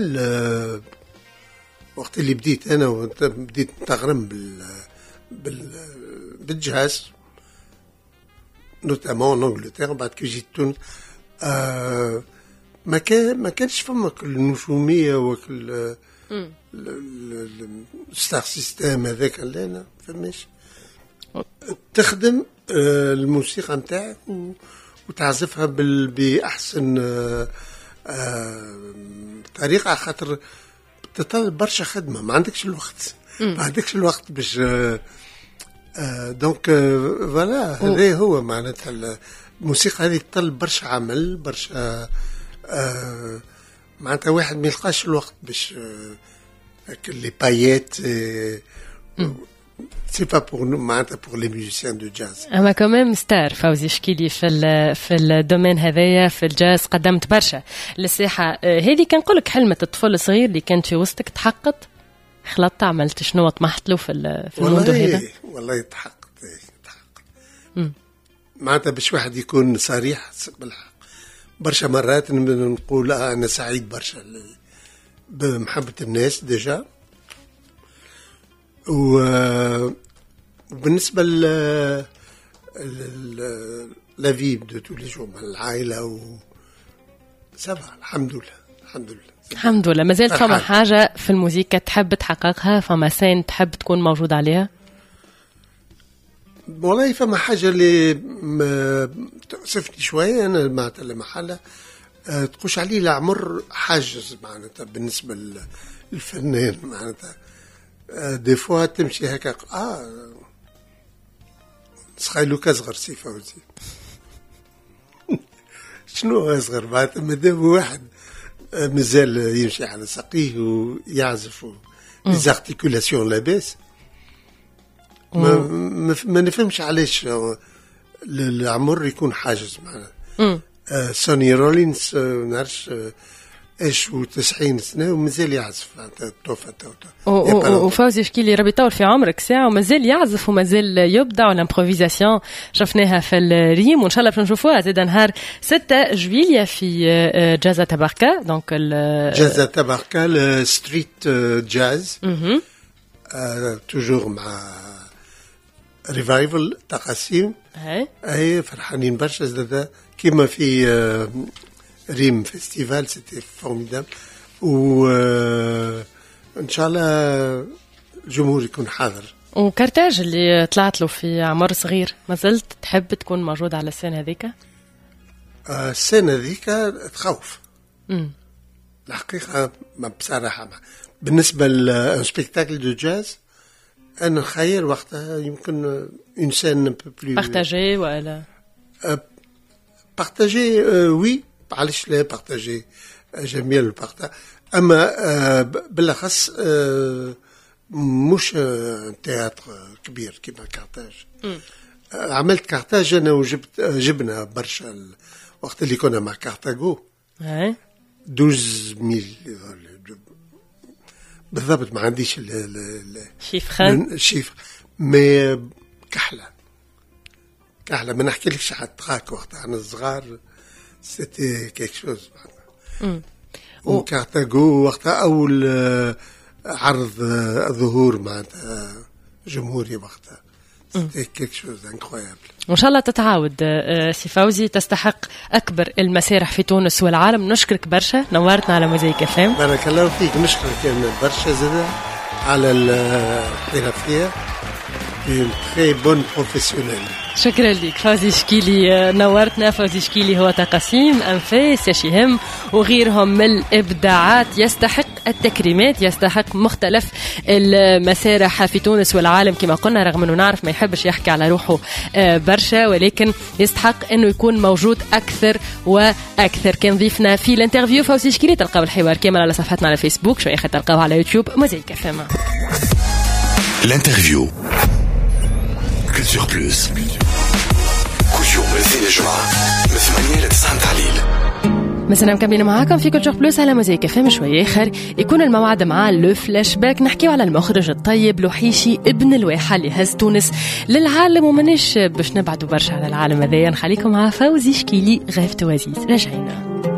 وقت اللي بديت أنا بديت نتغرم بالجاز نوتامون انجلترا. بعد كي جيت تونس ما كانش فما كل النجومية وكل الستار سيستم هذاك اللي أنا فماش تخدم الموسيقى نتاعك وتعزفها بأحسن طريقة، خاطر تطلب برشا خدمة، ما عندكش الوقت باش دونك فوالا. هذا هو معناتها الموسيقى هذه تطلب برشا عمل، برشا معناتها واحد ما يلقاش الوقت باش لي بايات سي با بور معناتها بور لي ميوزيسيان دو جاز. اما كمان ستار فوزي شكيلي في الدومين هذايا في الجاز، قدمت برشا للساحه هذه. كان نقولك حلمة الطفل الصغير اللي كانت في وسطك تحققت؟ خلطت عملت شنو طمحت له في الموضوع هذا؟ والله تحققت معناتها باش واحد يكون صريح بالحق. برشا مرات نقول انا سعيد برشا بمحبة الناس ديجا، وبالنسبة لافي دو تو لي جور مع العائلة سافا الحمد لله. ما زالت فما حاجة في الموسيقى تحب تحققها؟ فما سين تحب تكون موجود عليها؟ والله فما حاجة اللي تأسفني شوية أنا معناتها المحلة تقوش عليه العمر حاجز معناتها بالنسبة للفنان. معناتها دي فوا تمشي هكا سخايلو كصغر سي فوزي شنو أصغر معناتها مادام واحد مازال يمشي على ساقيه ويعزف ليزارتيكولاسيون لاباس. ما نفهمش علاش العمر يكون حاجز معنا. سوني رولينز نعرفش ايش و90 سنه ومازال يعزف توفى. وفوزي شكي لي ربي يطول في عمرك ساعه ومازال يعزف ومازال يبدع والامبروفيزاسيون شفناها في الريم، وان شاء الله باش نشوفوها زاد نهار 6 جويليا في جازا تباركا. دونك جازا تباركا الستريت جاز توجور مع ريفايفل تقاسيم. اي فرحانين برشا زاد كيما في ريم فيستيفال سيتي فورميدابل، وان شاء الله الجمهور يكون حاضر. وكارتاج اللي طلعت له في عمر صغير ما زلت تحب تكون موجود على السين هذيك؟ السين هذيك تخوف الحقيقة. ما بصراحة بالنسبة للسبيكتاكل دو جاز أنا خير وقتها يمكن إنسان بلو بارتاجي ولا بارتاجي وي علاش لا بارتاجي جميل البارتاج. أما بالأخص مش تياتر كبير كيما كارتاج. عملت كارتاج أنا وجبت جبنا برشا وقت اللي كنا مع كارتاغو 12,000 بالضبط. ما عنديش الشيفر مي كحلة ما نحكيلكش على التراك وقتها احنا صغار سيتي كيك شوز. وكارتاغو وقتها أول عرض ظهور معناتها جمهوري وقتها كيك شوز انكرويابل. وإن شاء الله تتعاود سي فوزي، تستحق أكبر المسارح في تونس والعالم. نشكرك برشا، نورتنا على موزايك FM. بارك الله فيك. نشكرك برشا زادا على الاحترافية تري بون بروفيسيونيل. شكرا لك فوزي شكيلي، نورتنا. فوزي شكيلي هو تقاسيم أنفاس يشيهم وغيرهم من الإبداعات، يستحق التكريمات، يستحق مختلف المسارح في تونس والعالم كما قلنا، رغم أنه نعرف ما يحبش يحكي على روحه برشا، ولكن يستحق أنه يكون موجود أكثر وأكثر. كان ضيفنا في الانترفيو فوزي شكيلي. تلقاو الحوار كامل على صفحتنا على فيسبوك، شوية تلقاو على يوتيوب موزايك FM. الانترفيو كولتور بلوس كل يوم الاثنين الجمعة من 8 ل 9 تحليل. مثلا مكملين معاكم في كولتور بلوس على موزايك FM. شوية آخر يكون الموعد مع لو فلاش باك، نحكيو على المخرج الطيب لوحيشي ابن الواحة اللي هز تونس للعالم، ومناش باش نبعدوا برشا على العالم هذايا. نخليكم مع فوزي شكيلي غيفت وزيز. رجعينا.